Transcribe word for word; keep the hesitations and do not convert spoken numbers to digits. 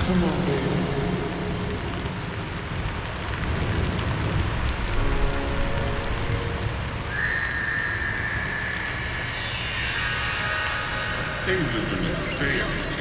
Come on, baby. They live in a reality.